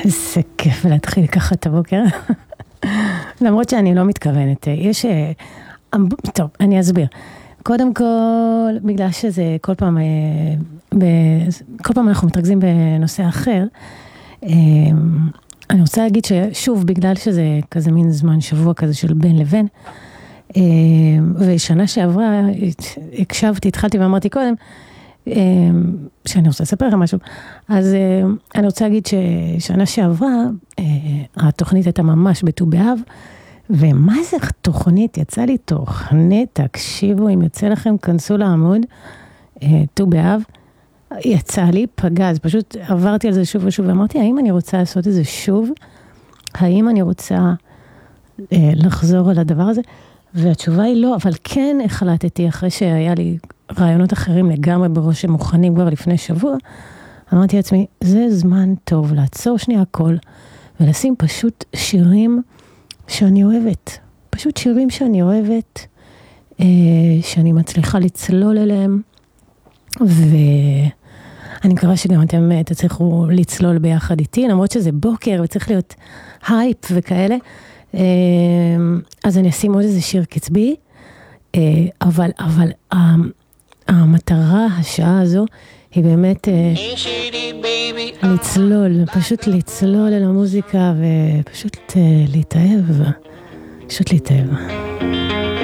איזה כיף להתחיל ככה את הבוקר. למרות שאני לא מתכוונת. טוב, אני אסביר. קודם כל, בגלל שזה כל פעם אנחנו מתרכזים בנושא אחר, אני רוצה להגיד ששוב, בגלל שזה כזה מין זמן שבוע כזה של בין לבין, ושנה שעברה, התחלתי ואמרתי קודם, שאני רוצה לספר לך משהו, אז אני רוצה להגיד ששנה שעברה, התוכנית הייתה ממש בט"ו באב, ומה זה תוכנית? יצא לי תוכנית, תקשיבו, אם יוצא לכם, כנסו לעמוד, ט"ו באב, יצא לי פגז, פשוט עברתי על זה שוב ושוב, ואמרתי, האם אני רוצה לעשות את זה שוב? האם אני רוצה לחזור על הדבר הזה? והתשובה היא לא, אבל כן החלטתי, אחרי שהיה לי רעיונות אחרים לגמרי בראש שמוכנים כבר לפני שבוע, אמרתי לעצמי, זה זמן טוב לעצור שנייה הכל, ולשים פשוט שירים שאני אוהבת. פשוט שירים שאני אוהבת, שאני מצליחה לצלול אליהם, ואני מקווה שגם אתם תצליחו לצלול ביחד איתי, למרות שזה בוקר וצריך להיות הייפ וכאלה, אז אני אשים עוד איזה שיר קצבי, אבל המטרה, השעה הזו, היא באמת לצלול, פשוט לצלול אל המוזיקה, ופשוט להתאהב, פשוט להתאהב.